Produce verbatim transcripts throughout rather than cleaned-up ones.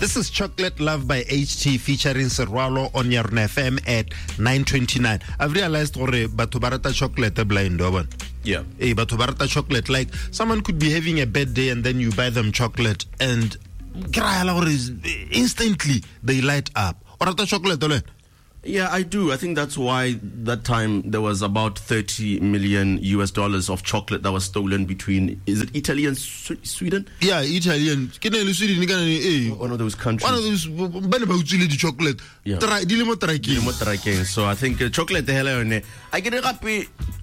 This is Chocolate Love by H T featuring Serwalo on Yarn F M at nine twenty-nine. I've realized gore batho ba rata chocolate blind oban. Yeah. Hey, batho ba rata chocolate, like someone could be having a bad day and then you buy them chocolate and instantly they light up. Or rata chocolate ole? Yeah, I do. I think that's why that time there was about thirty million U S dollars of chocolate that was stolen between, is it Italy and Su- Sweden? Yeah, Italian. One of those countries. One of those, the chocolate. Yeah. So I think uh, chocolate, I get it up.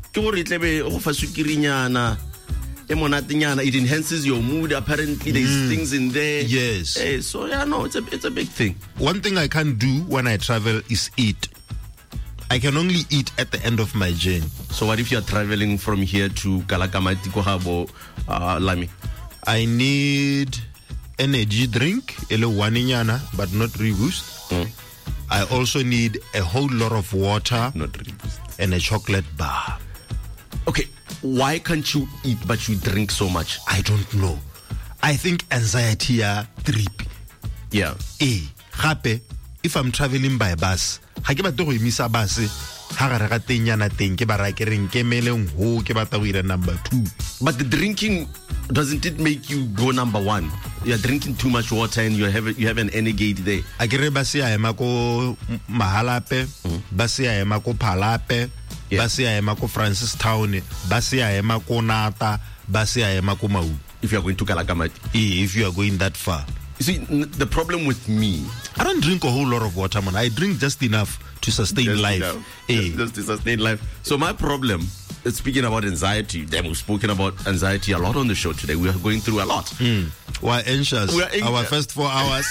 It enhances your mood. Apparently, there's mm. things in there. Yes. Hey, so yeah, no, it's a it's a big thing. One thing I can't do when I travel is eat. I can only eat at the end of my journey. So what if you're traveling from here to Kalakama, Tikohabo, uh, Lami? I need energy drink, ele waninyana, but not reboost. Mm. I also need a whole lot of water, not reboost, and a chocolate bar. Okay. Why can't you eat but you drink so much? I don't know. I think anxiety are trip. Yeah. Eh, happy if I'm traveling by bus. Ha ke batla go emisa bus. Ha ga re ga tenyana teng ke ba ra ke reng ke meleng ho ke batla go ira number two. But the drinking, doesn't it make you go number one? You're drinking too much water and you have you have an energate there. A ke re bus ya ema ko Mahalape, bus ya ema ko Phalape. Yeah. Basi ya ema ko Francis Town, basi ya ema ko Nata, basi ya ema ko Mau. If you are going to Kalakamati. If you are going that far. You see, n- the problem with me, I don't drink a whole lot of water, man. I drink just enough to sustain just life. Enough. Hey. Just, just to sustain life. So my problem, is speaking about anxiety, then we've spoken about anxiety a lot on the show today. We are going through a lot. Mm. We're anxious. We're anxious. Our first four hours.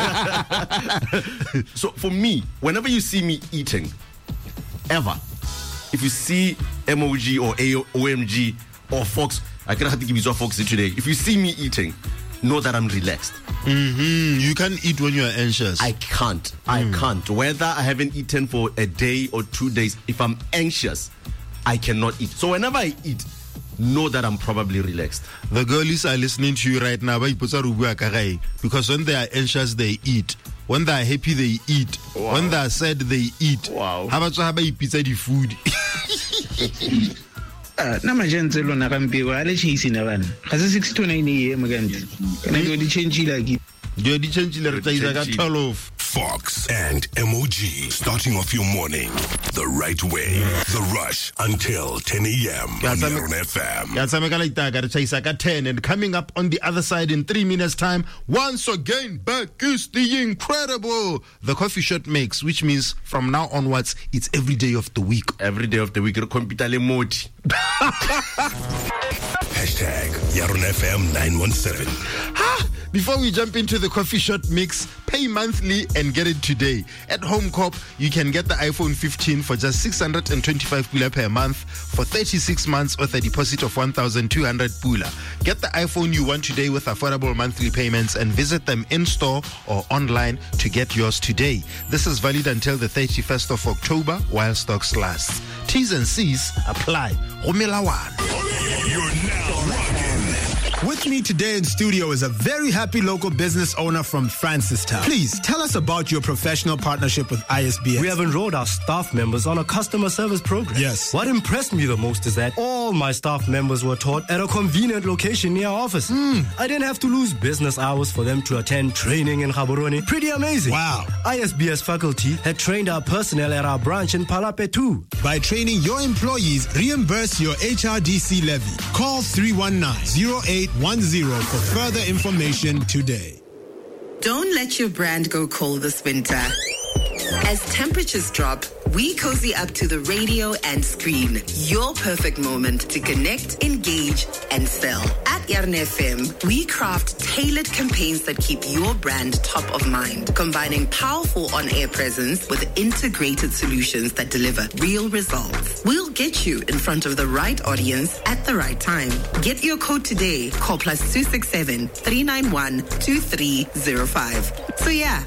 So for me, whenever you see me eating, ever, if you see M O G or A O M G or Fox, I can't have to give you Fox today. If you see me eating, know that I'm relaxed. Mm-hmm. You can't eat when you are anxious. I can't. I mm. can't. Whether I haven't eaten for a day or two days, if I'm anxious, I cannot eat. So whenever I eat, know that I'm probably relaxed. The girlies are listening to you right now because when they are anxious, they eat. When they are happy, they eat. Wow. When they are sad, they eat. Wow. How about how about pizza the food? Ah, na majente lona kampiwa ale chase na bana. Ga se six to nine a m kanti. Kana go di change like Do di change le re tsa ka twelve. Fox and M O G, starting off your morning the right way. The Rush until ten a m on Yarn F M. ten, and coming up on the other side in three minutes time, once again, back is the incredible The Coffee Shot Mix, which means from now onwards, it's every day of the week. Every day of the week, computer le moti. Hashtag Yarn F M nine one seven. Before we jump into the Coffee Shot Mix, pay monthly and get it today. At Home Corp, you can get the iPhone fifteen for just six hundred twenty-five pula per month for thirty-six months with a deposit of one thousand two hundred pula. Get the iPhone you want today with affordable monthly payments and visit them in-store or online to get yours today. This is valid until the thirty-first of October while stocks last. T's and C's apply. Romelawan. You're now rocking. With me today in studio is a very happy local business owner from Francistown. Please tell us about your professional partnership with I S B S. We have enrolled our staff members on a customer service program. Yes. What impressed me the most is that all my staff members were taught at a convenient location near our office. Mm. I didn't have to lose business hours for them to attend training in Gaborone. Pretty amazing. Wow. I S B S faculty had trained our personnel at our branch in Phalape too. By training your employees, reimburse your H R D C levy. Call three one nine, zero eight one zero for further information today. Don't let your brand go cold this winter. As temperatures drop, we cozy up to the radio and screen. Your perfect moment to connect, engage, and sell. At Yarn F M, we craft tailored campaigns that keep your brand top of mind, combining powerful on-air presence with integrated solutions that deliver real results. We'll get you in front of the right audience at the right time. Get your code today. Call plus two six seven, three nine one, two three zero five. So yeah,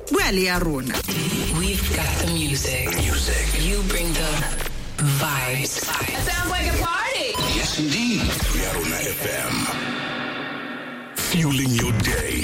we've got the music. Music. You bring the vibes. It sounds like a party. Yes, indeed. Yarn F M. Fueling your day.